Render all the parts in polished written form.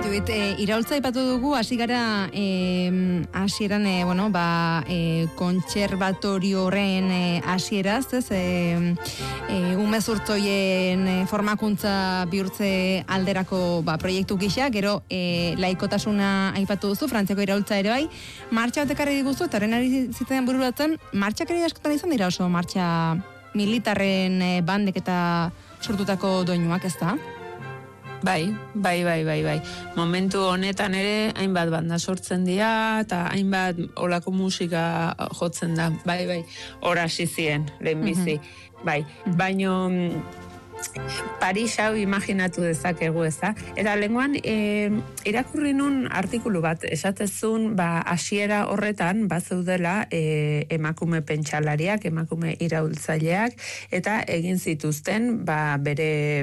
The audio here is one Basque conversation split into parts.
Judit, iraultza aipatu dugu, hasi gara hasieran, kontserbatorio horren hasieraz, ez? Umezurtzoien formakuntza bihurtze alderako proiektu gisa, gero laikotasuna aipatu duzu, Frantziako iraultza ere bai, martxa bat ekarri diguzu, eta horren ari zitean bururatzen, martxak ere askotan izan dira oso martxa militarren bandek eta sortutako doinuak, ez da? Bai. Momentu honetan ere, hainbat banda sortzen dira, eta hainbat olako musika jotzen da. Bai, hor hasi ziren, lehenbizi. Bai, baino Paris hau imaginatu dezakegu, eza. Eta lenguan, irakurri nun artikulu bat, esatezun, hasiera horretan, zeudela emakume pentsalariak, emakume iraultzaileak, eta egin zituzten, bere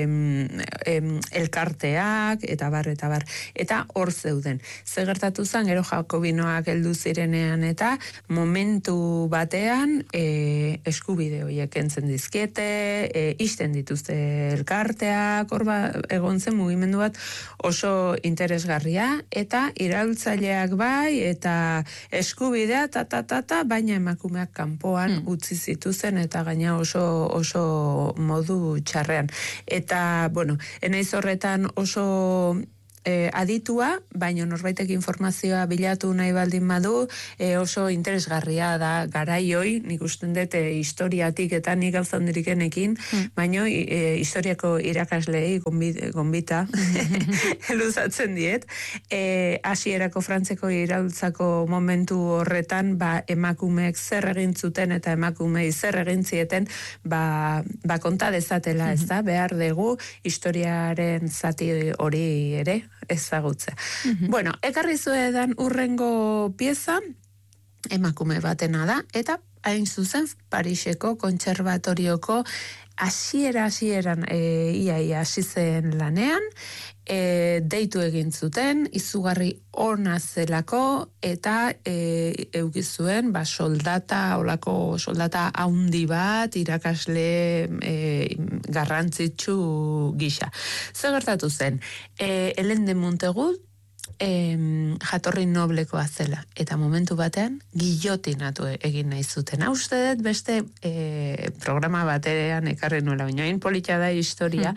elkarteak, eta bar. Eta hor zeuden. Ze gertatu zen, gero jakobinoak heldu zirenean, eta momentu batean, eskubide horiek entzen dizkiete, isten dituzte elkarteak, hor egon zen mugimendu bat oso interesgarria, eta iraultzaileak bai, eta eskubidea, baina emakumeak kanpoan utzi zituzen, eta gaina oso modu txarrean. Eta, enaiz horretan oso aditua, baina norbaitek informazioa bilatu nahi baldin badu, oso interesgarria da garaioi, nik usten dut historiatik eta nik gauza handirikenekin, baina historiako irakaslei gonbita luzatzen diet. Hasierako Frantzeko iraultzako momentu horretan, emakumeek zer egin zuten eta emakumei zer egin zieten, konta dezatela, ez da, behar dugu historiaren zati hori ere, ezagutzea. Ekarri zuedan urrengo pieza, emakume batena da, eta hain zuzen Pariseko kontserbatorioko hasieran ia hasi zen lanean, deitu egin zuten, izugarri ona zelako, eta eukizuen soldata haundi bat, irakasle garrantzitsu gisa. Zer gertatu zen, Helen de Montaigu jatorri noblekoa zela, eta momentu batean gillotinatu egin nahi zuten. Hau uste dut beste programa batean ekarri nuela, baina hain polita da historia.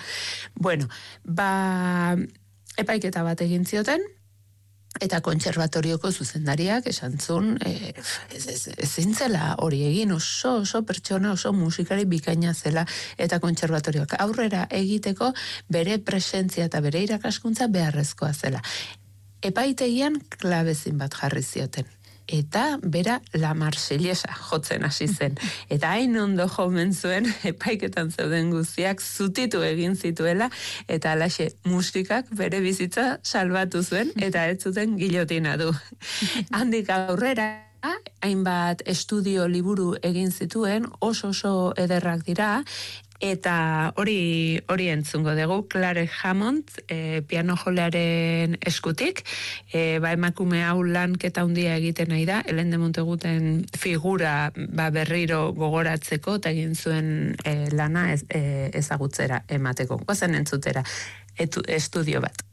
Epaiketa bat egin zioten, eta kontserbatorioko zuzendariak esan zuen, ezin zela hori egin, oso pertsona, oso musikari bikaina zela, eta kontserbatorioak aurrera egiteko bere presentzia eta bere irakaskuntza beharrezkoa zela. Epaitegian klabezin bat jarri zioten. Eta bera La Marsellesa jotzen hasi zen. Eta hain ondo jomen zuen, epaiketan zeuden guztiak zutitu egin zituela, eta alaxe musikak bere bizitza salbatu zuen, eta ez zuten gillotinatu. Handik aurrera, hainbat estudio liburu egin zituen, oso ederrak dira, eta hori entzungo dugu, Clare Hammond, piano jolearen eskutik, emakume hau lanketa handia egiten nahi da, Helen de Montaiguten figura berriro gogoratzeko, eta egin zuen lana ezagutzera emateko. Goazen entzutera, estudio bat.